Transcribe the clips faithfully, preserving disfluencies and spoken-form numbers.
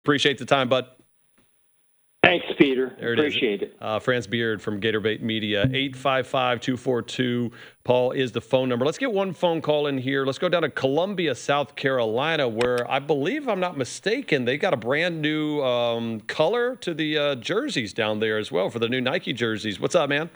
Appreciate the time, bud. Thanks, Peter. There it Appreciate is. it. Uh, France Beard from Gatorbait Media. eight five five, two four two, Paul is the phone number. Let's get one phone call in here. Let's go down to Columbia, South Carolina, where I believe, if I'm not mistaken, they got a brand new um, color to the uh, jerseys down there as well for the new Nike jerseys. What's up, man?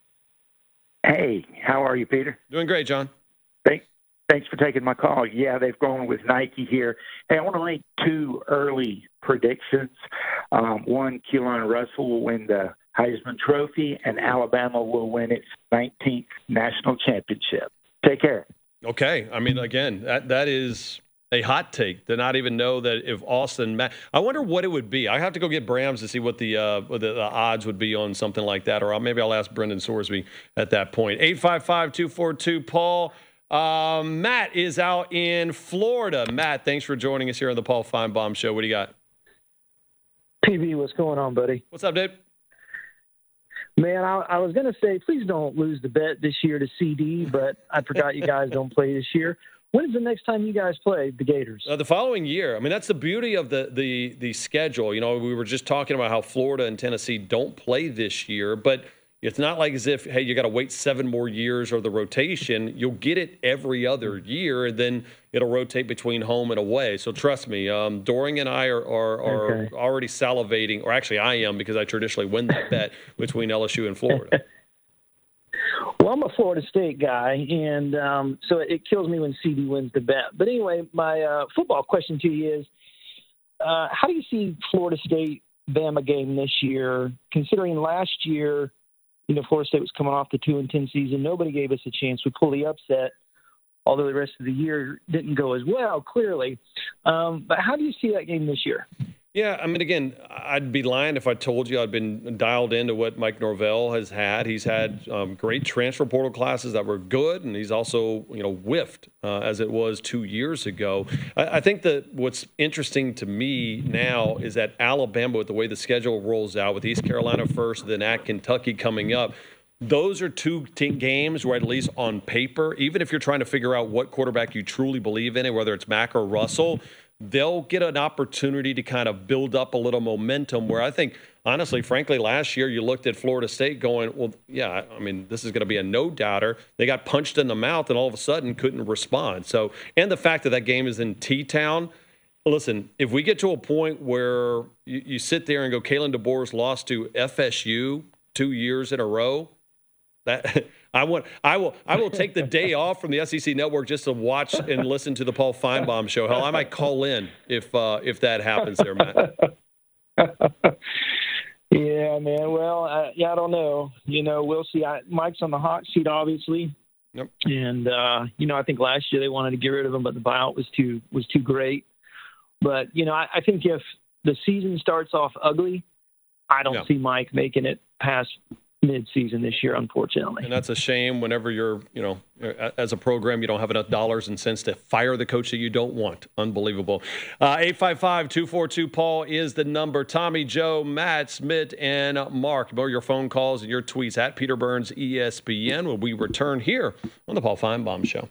Hey, how are you, Peter? Doing great, John. Thanks, thanks for taking my call. Yeah, they've gone with Nike here. Hey, I want to make two early predictions. Um, one, Keelan Russell will win the Heisman Trophy, and Alabama will win its nineteenth national championship. Take care. Okay. I mean, again, that that is a hot take to not even know that if Austin – I wonder what it would be. I have to go get Brams to see what the, uh, what the, the odds would be on something like that, or I'll, maybe I'll ask Brendan Sorsby at that point. eight five five, two four two, Paul. Um, Matt is out in Florida. Matt, thanks for joining us here on the Paul Feinbaum Show. What do you got? P B, what's going on, buddy? What's up, dude? Man, I, I was going to say, please don't lose the bet this year to C D, but I forgot you guys don't play this year. When's the next time you guys play the Gators? Uh, the following year. I mean, that's the beauty of the, the the schedule. You know, we were just talking about how Florida and Tennessee don't play this year, but it's not like as if, hey, you got to wait seven more years or the rotation. You'll get it every other year, and then it'll rotate between home and away. So trust me, um, Doring and I are, are, are Okay. already salivating, or actually I am because I traditionally win that bet between L S U and Florida. Well, I'm a Florida State guy, and um, so it kills me when C D wins the bet. But anyway, my uh, football question to you is, uh, how do you see Florida State-Bama game this year, considering last year, you know, Florida State was coming off the two and ten season. Nobody gave us a chance. We pulled the upset, although the rest of the year didn't go as well, clearly. Um, but how do you see that game this year? Yeah, I mean, again, I'd be lying if I told you I'd been dialed into what Mike Norvell has had. He's had um, great transfer portal classes that were good, and he's also, you know, whiffed uh, as it was two years ago. I, I think that what's interesting to me now is that Alabama, with the way the schedule rolls out, with East Carolina first, then at Kentucky coming up, those are two t- games where, at least on paper, even if you're trying to figure out what quarterback you truly believe in, whether it's Mack or Russell, they'll get an opportunity to kind of build up a little momentum where I think, honestly, frankly, last year you looked at Florida State going, well, yeah, I mean, this is going to be a no-doubter. They got punched in the mouth and all of a sudden couldn't respond. So, and the fact that that game is in T-Town, listen, if we get to a point where you, you sit there and go, Kalen DeBoer's lost to F S U two years in a row, that I want, I will, I will take the day off from the S E C Network just to watch and listen to the Paul Feinbaum Show. Hell, I might call in if uh, if that happens there, Matt. Yeah, man. Well, uh, yeah, I don't know. You know, we'll see. I, Mike's on the hot seat, obviously. Yep. And uh, you know, I think last year they wanted to get rid of him, but the buyout was too was too great. But you know, I, I think if the season starts off ugly, I don't Yeah. see Mike making it past mid-season this year, unfortunately. And that's a shame whenever you're, you know, as a program, you don't have enough dollars and cents to fire the coach that you don't want. Unbelievable. Uh, eight five five, two four two, Paul is the number. Tommy, Joe, Matt, Smith, and Mark. More your phone calls and your tweets at Peter Burns E S P N when we return here on the Paul Feinbaum Show.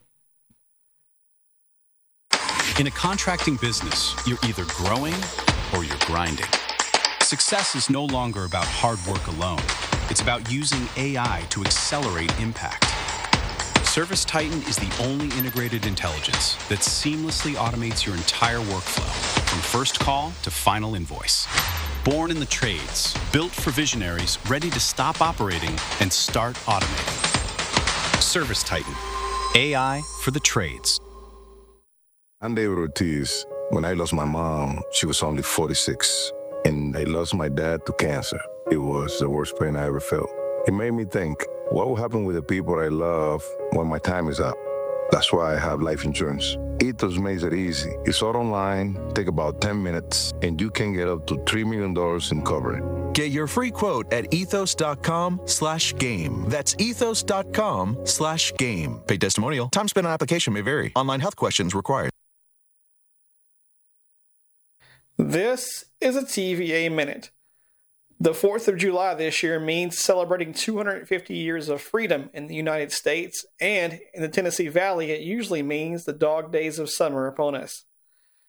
In a contracting business, you're either growing or you're grinding. Success is no longer about hard work alone. It's about using A I to accelerate impact. ServiceTitan is the only integrated intelligence that seamlessly automates your entire workflow, from first call to final invoice. Born in the trades, built for visionaries ready to stop operating and start automating. ServiceTitan, A I for the trades. I'm David Ortiz. When I lost my mom, she was only forty-six, and I lost my dad to cancer. It was the worst pain I ever felt. It made me think, what will happen with the people I love when my time is up? That's why I have life insurance. Ethos makes it easy. It's all online, take about ten minutes, and you can get up to three million dollars in coverage. Get your free quote at ethos.com slash game. That's ethos.com slash game. Paid testimonial. Time spent on application may vary. Online health questions required. This is a T V A Minute. The fourth of July this year means celebrating two hundred fifty years of freedom in the United States, and in the Tennessee Valley, it usually means the dog days of summer upon us.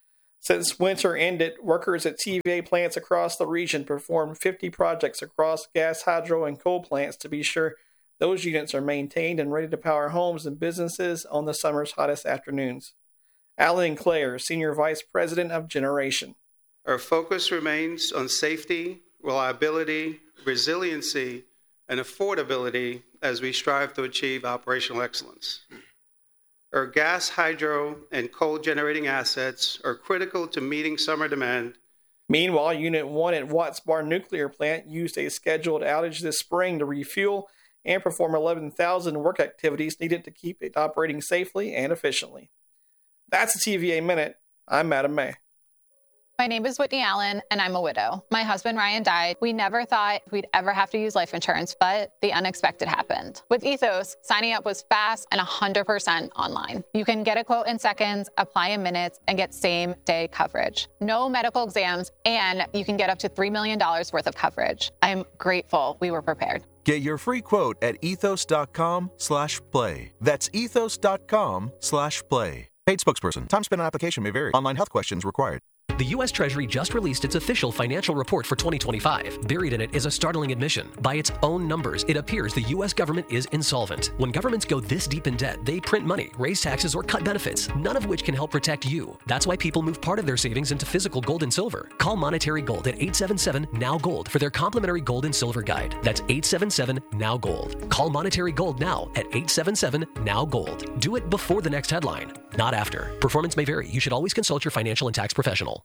Since winter ended, workers at T V A plants across the region performed fifty projects across gas, hydro, and coal plants to be sure those units are maintained and ready to power homes and businesses on the summer's hottest afternoons. Alan Clare, Senior Vice President of Generation. Our focus remains on safety, reliability, resiliency, and affordability as we strive to achieve operational excellence. Our gas, hydro, and coal generating assets are critical to meeting summer demand. Meanwhile, Unit one at Watts Bar Nuclear Plant used a scheduled outage this spring to refuel and perform eleven thousand work activities needed to keep it operating safely and efficiently. That's the T V A Minute. I'm Madam May. My name is Whitney Allen, and I'm a widow. My husband, Ryan, died. We never thought we'd ever have to use life insurance, but the unexpected happened. With Ethos, signing up was fast and one hundred percent online. You can get a quote in seconds, apply in minutes, and get same-day coverage. No medical exams, and you can get up to three million dollars worth of coverage. I'm grateful we were prepared. Get your free quote at ethos.com slash play. That's ethos.com slash play. Paid spokesperson. Time spent on application may vary. Online health questions required. The U S Treasury just released its official financial report for twenty twenty-five. Buried in it is a startling admission. By its own numbers, it appears the U S government is insolvent. When governments go this deep in debt, they print money, raise taxes, or cut benefits, none of which can help protect you. That's why people move part of their savings into physical gold and silver. Call Monetary Gold at eight seven seven, N O W, GOLD for their complimentary gold and silver guide. That's eight seven seven, N O W, GOLD. Call Monetary Gold now at eight seven seven, N O W, GOLD. Do it before the next headline, not after. Performance may vary. You should always consult your financial and tax professional.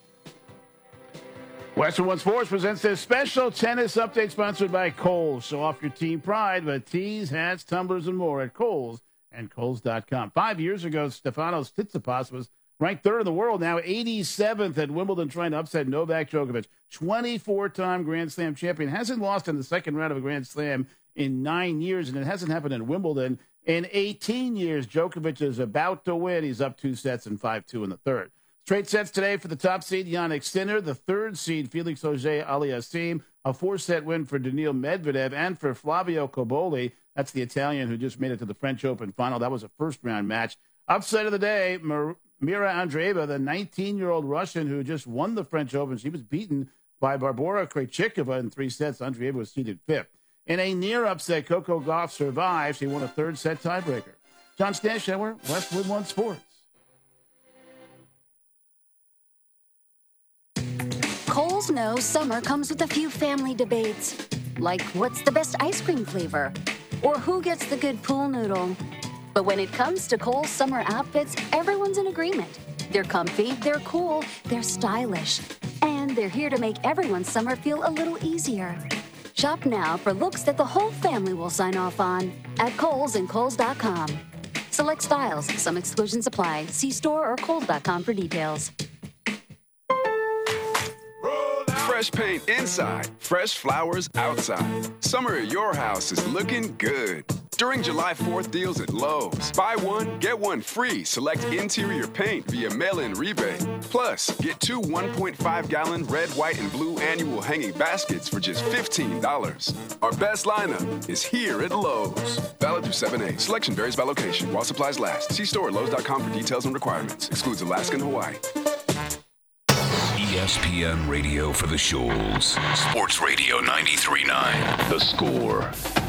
Western One Sports presents this special tennis update sponsored by Kohl's. Show off your team pride with tees, hats, tumblers, and more at Kohl's and Kohl's dot com. Five years ago, Stefanos Tsitsipas was ranked third in the world, now eighty-seventh at Wimbledon, trying to upset Novak Djokovic. twenty-four-time Grand Slam champion. Hasn't lost in the second round of a Grand Slam in nine years, and it hasn't happened in Wimbledon in eighteen years. Djokovic is about to win. He's up two sets and five two in the third. Straight sets today for the top seed, Jannik Sinner. The third seed, Felix Auger-Aliassime. A four-set win for Daniil Medvedev and for Flavio Cobolli. That's the Italian who just made it to the French Open final. That was a first-round match. Upset of the day, Mir- Mira Andreeva, the nineteen-year-old Russian who just won the French Open. She was beaten by Barbora Krejcikova in three sets. Andreeva was seeded fifth. In a near upset, Coco Gauff survived. She won a third-set tiebreaker. John Stanshauer, Westwood One Sports. Kohl's knows summer comes with a few family debates, like what's the best ice cream flavor, or who gets the good pool noodle. But when it comes to Kohl's summer outfits, everyone's in agreement. They're comfy, they're cool, they're stylish, and they're here to make everyone's summer feel a little easier. Shop now for looks that the whole family will sign off on at Kohl's and Kohl's dot com. Select styles, some exclusions apply. See store or Kohl's dot com for details. Fresh paint inside, fresh flowers outside. Summer at your house is looking good. During July fourth deals at Lowe's, buy one, get one free. Select interior paint via mail-in rebate. Plus, get two one point five gallon red, white, and blue annual hanging baskets for just fifteen dollars. Our best lineup is here at Lowe's. Valid through seven eight. Selection varies by location. While supplies last. See store at Lowe's dot com for details and requirements. Excludes Alaska and Hawaii. E S P N Radio for the Shoals. Sports Radio ninety-three point nine. The Score.